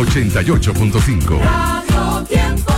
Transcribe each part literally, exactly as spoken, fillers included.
ochenta y ocho punto cinco. Radio Tiempo.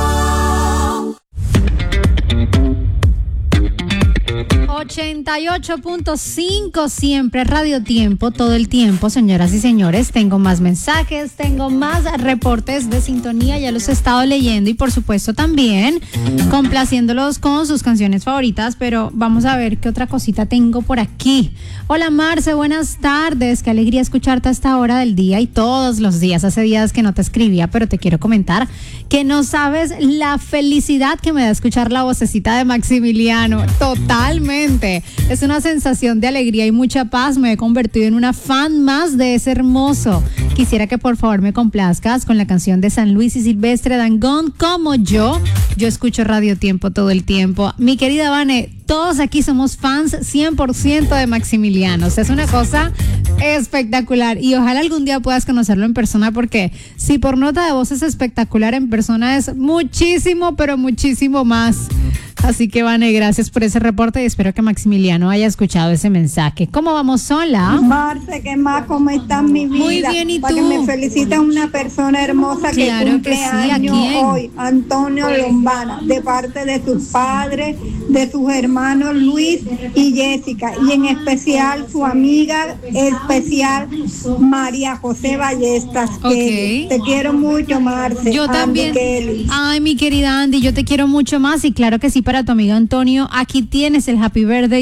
ochenta y ocho punto cinco, siempre Radio Tiempo, todo el tiempo, señoras y señores. Tengo más mensajes, tengo más reportes de sintonía, ya los he estado leyendo y por supuesto también complaciéndolos con sus canciones favoritas, pero vamos a ver qué otra cosita tengo por aquí. Hola Marce, buenas tardes, qué alegría escucharte a esta hora del día y todos los días. Hace días que no te escribía, pero te quiero comentar que no sabes la felicidad que me da escuchar la vocecita de Maximiliano, totalmente. Es una sensación de alegría y mucha paz. Me he convertido en una fan más de ese hermoso. Quisiera que por favor me complazcas con la canción de San Luis y Silvestre Dangond, Como Yo. Yo escucho Radio Tiempo todo el tiempo. Mi querida Vane, todos aquí somos fans cien por ciento de Maximiliano. O sea, es una cosa espectacular y ojalá algún día puedas conocerlo en persona, porque si por nota de voz es espectacular, en persona es muchísimo, pero muchísimo más. Así que, Vane, gracias por ese reporte y espero que Maximiliano haya escuchado ese mensaje. ¿Cómo vamos, sola? Marce, ¿qué más? ¿Cómo estás, mi vida? Muy bien, ¿y tú? Para que me felicita una persona hermosa que Claro cumple que sí, ¿a años quién? hoy, Antonio Lombana, de parte de sus padres, de sus hermanos Luis y Jessica, y en especial su amiga especial María José Ballestas. Okay. Te quiero mucho, Marce. Yo Andy también. Kelly. Ay, mi querida Andy, yo te quiero mucho más y claro que sí, para tu amigo Antonio, aquí tienes el Happy Birthday